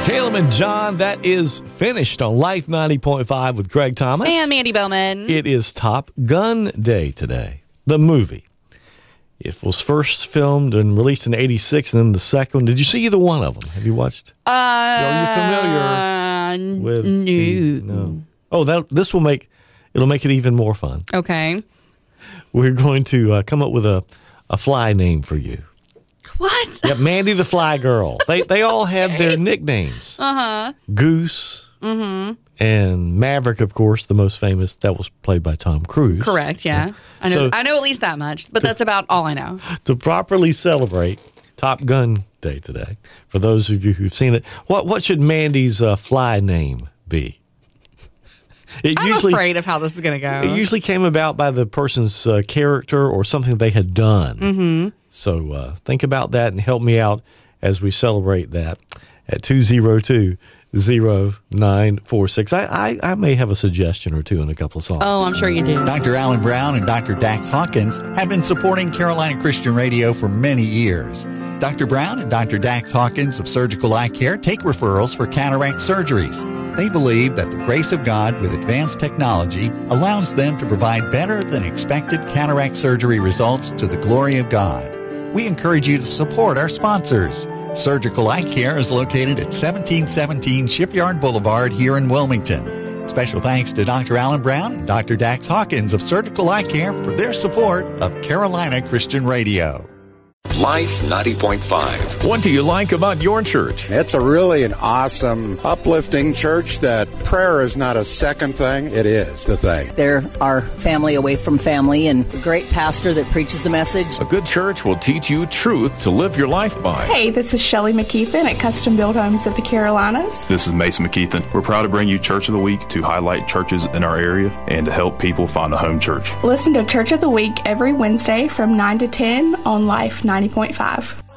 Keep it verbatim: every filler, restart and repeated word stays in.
Caleb and John, that is finished on Life ninety point five with Craig Thomas. And Mandy Bowman. It is Top Gun Day today. The movie. It was first filmed and released in eighty-six, and then the second one. Did you see either one of them? Have you watched? Uh, Are you familiar with? no. The, no. Oh, that this will make it'll make it even more fun. Okay. We're going to uh, come up with a, a fly name for you. What? Yep, Mandy the Fly Girl. They they all had their nicknames. Uh huh. Goose. Mm-hmm. And Maverick, of course, the most famous. That was played by Tom Cruise. Correct. Yeah, yeah. I know. So, I know at least that much, but that's about all I know. To properly celebrate Top Gun Day today, for those of you who've seen it, what what should Mandy's uh, fly name be? It I'm usually, afraid of how this is going to go. It usually came about by the person's uh, character or something they had done. Mm-hmm. So uh, think about that and help me out as we celebrate that at two oh two, oh nine four six. I, I, I may have a suggestion or two in a couple of songs. Oh, I'm sure you do. Doctor Alan Brown and Doctor Dax Hawkins have been supporting Carolina Christian Radio for many years. Doctor Brown and Doctor Dax Hawkins of Surgical Eye Care take referrals for cataract surgeries. They believe that the grace of God with advanced technology allows them to provide better than expected cataract surgery results to the glory of God. We encourage you to support our sponsors. Surgical Eye Care is located at seventeen seventeen Shipyard Boulevard here in Wilmington. Special thanks to Doctor Alan Brown and Doctor Dax Hawkins of Surgical Eye Care for their support of Carolina Christian Radio. Life ninety point five. What do you like about your church? It's a really an awesome, uplifting church that prayer is not a second thing, it is the thing. They're our family away from family and a great pastor that preaches the message. A good church will teach you truth to live your life by. Hey, this is Shelley McKeithen at Custom Built Homes of the Carolinas. This is Mason McKeithen. We're proud to bring you Church of the Week to highlight churches in our area and to help people find a home church. Listen to Church of the Week every Wednesday from nine to ten on Life ninety point five.